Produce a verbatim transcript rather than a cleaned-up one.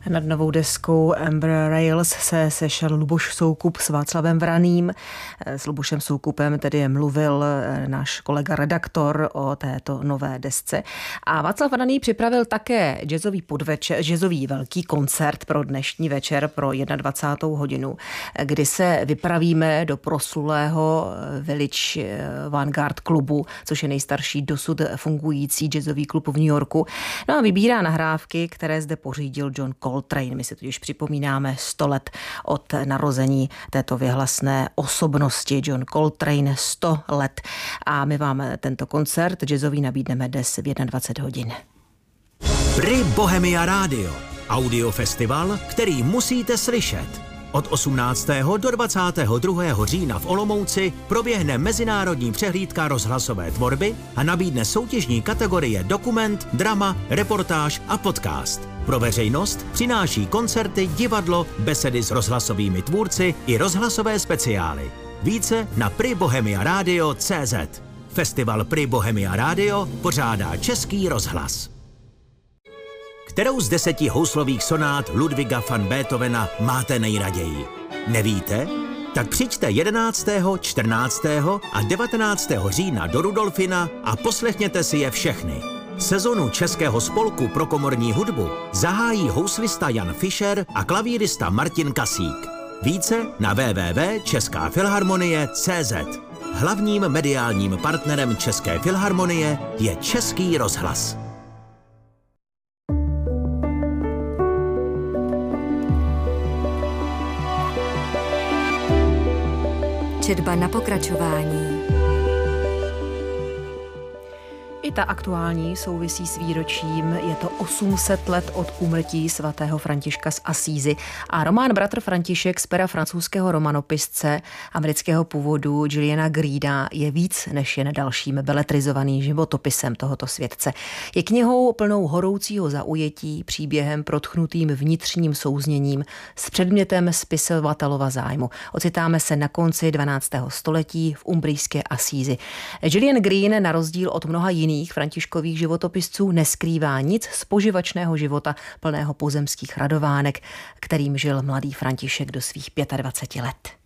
Nad novou deskou Amber Rails se sešel Luboš Soukup s Václavem Vraným. S Lubošem Soukupem tedy mluvil náš kolega redaktor o této nové desce. A Václav Vraný připravil také jazzový podvečer, jazzový velký koncert pro dnešní večer pro dvacátou jednu hodinu, kdy se vypravíme do proslulého Village Vanguard klubu, což je nejstarší dosud fungující jazzový klub v New Yorku. No a vybírá nahrávky, které zde pořídil John Coltrane. My si totiž připomínáme sto let od narození této věhlasné osobnosti. John Coltrane sto let. A my vám tento koncert jazzový nabídneme dnes v dvacet jedna hodin. Pri Bohemia Radio. Audiofestival, který musíte slyšet. Od osmnáctého do dvacátého druhého října v Olomouci proběhne mezinárodní přehlídka rozhlasové tvorby a nabídne soutěžní kategorie dokument, drama, reportáž a podcast. Pro veřejnost přináší koncerty, divadlo, besedy s rozhlasovými tvůrci i rozhlasové speciály. Více na pri bohemia radio tečka cé zet. Festival Pri Bohemia Radio pořádá Český rozhlas. Kterou z deseti houslových sonát Ludwiga van Beethovena máte nejraději? Nevíte? Tak přijďte jedenáctého, čtrnáctého a devatenáctého října do Rudolfina a poslechněte si je všechny. Sezonu Českého spolku pro komorní hudbu zahájí houslista Jan Fischer a klavírista Martin Kasík. Více na w w w tečka česká filharmonie tečka cé zet. Hlavním mediálním partnerem České filharmonie je Český rozhlas. Četba na pokračování. I ta aktuální souvisí s výročím. Je to osm set let od úmrtí svatého Františka z Asízy. A román Bratr František z pera francouzského romanopisce amerického původu Juliana Greena je víc než jen dalším beletrizovaným životopisem tohoto světce. Je knihou plnou horoucího zaujetí, příběhem protchnutým vnitřním souzněním s předmětem spisovatelova zájmu. Ocitáme se na konci dvanáctého století v umbrijské Asízi. Julian Green na rozdíl od mnoha jiných františkových životopisců neskrývá nic z poživačného života plného pozemských radovánek, kterým žil mladý František do svých dvaceti pěti let.